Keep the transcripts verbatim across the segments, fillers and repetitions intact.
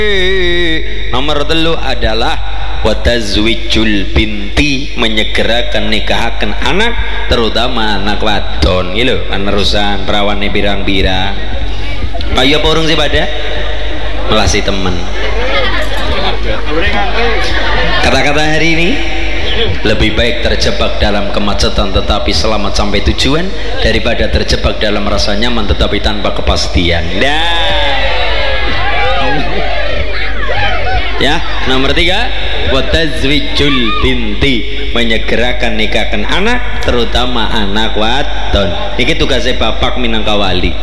Nomor telu adalah watazwijul binti, menyegerakan nikahaken anak, terutama anak wadon iki lho, penerusan perawane pirang-pirang. Kaya apa urung sih pada melasi temen. Kata-kata hari ini, lebih baik terjebak dalam kemacetan tetapi selamat sampai tujuan daripada terjebak dalam rasa nyaman tetapi tanpa kepastian. Dah. Ya, nomor tiga, watazwijul binti, menyegerakan nikahkan anak, terutama anak wadon. Ini tugasnya bapak minangka wali.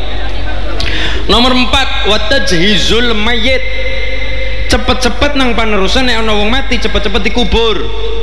Nomor empat, watajhizul mayit, cepet-cepet nang panerusan nek ana wong mati cepet-cepet dikubur.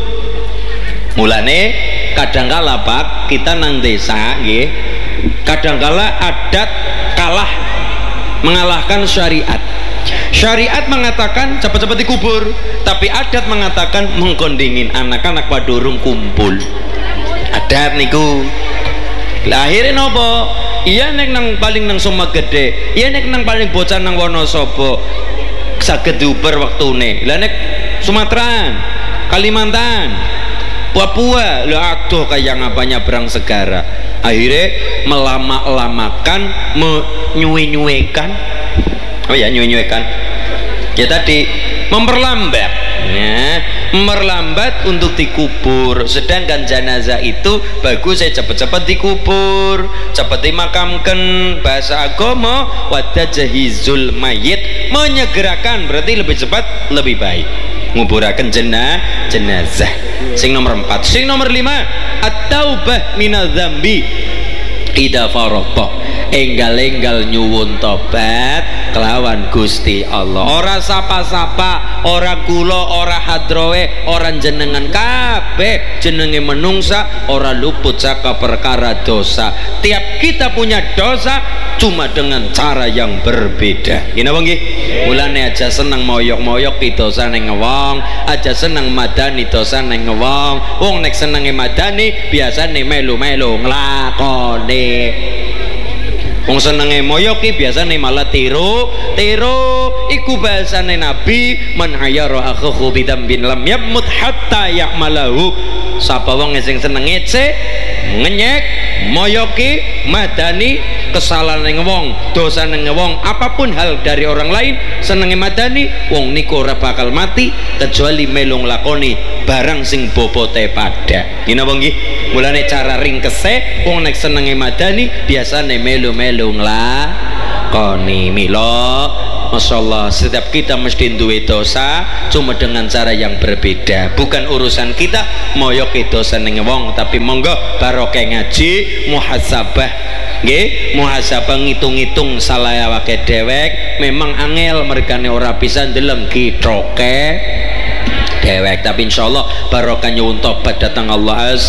Mulane kadangkala Pak, kita nang desa nggih, kadangkala adat kalah mengalahkan syariat. Syariat mengatakan cepat-cepat dikubur, tapi adat mengatakan mengkondingin anak-anak padurung kumpul. Adat niku. Lah akhirnya nopo? Iya nek nang paling nang Soma Gede, iya nek nang paling bocah nang Wonosobo saged diuber waktune. Lah nek Sumatera, Kalimantan, Papua, lo aduh kayak ngapanya berang segara. Akhirnya melama-lamakan, menyue-nyuekan, oh ya nyue-nyuekan. Ya tadi memperlambat, ya, memperlambat untuk dikubur. Sedangkan jenazah itu bagus saya cepat-cepat dikubur, cepat dimakamkan. Bahasa agama watajhizul mayit, menyegerakan, berarti lebih cepat lebih baik nguburaken jena jenazah. Sing nomor empat. Sing nomor lima, at-taubah minadz-dzambi idza farata, enggal-enggal nyuwun tobat kelawan Gusti Allah. Ora sapa-sapa, ora kula, ora hadrowe, ora jenengan kabeh jenenge menungsa ora luput saka perkara dosa. Tiap kita punya dosa, cuma dengan cara yang berbeda. Gini apa nggih? Mulane aja seneng moyok-moyok ki dosa ning wong, aja seneng madani dosa ning wong. Wong nek senenge madani biasane melu-melu nglakoni. Wong senenge moyoki biasane malah tiru tiru. Iku bahasane Nabi, man hayara akhuhu bidambin lam yamut hatta ya'malahu. Sapa wong sing seneng ngece, ngenyek, moyoki, madani kesalahan ning wong, dosa ning wong, apapun hal dari orang lain, senenge madani, wong niku ora bakal mati kecuali melu nglakoni barang sing bobote padha. Ngene apa nggih? Mulane cara ringkese wong nek senenge madani biasane melu-melu nglakoni. Mila masyaallah, setiap kita mesti duwe dosa, cuma dengan cara yang berbeda. Bukan urusan kita moyoke dosa ning wong, tapi monggo barokah ngaji, muhasabah nggih, muhasabah ngitung-ngitung salah awake dhewek. Memang angel mergane ora bisa ndeleng kitroke dewek, tapi insyaallah barokah nyuwun tobat datang Allah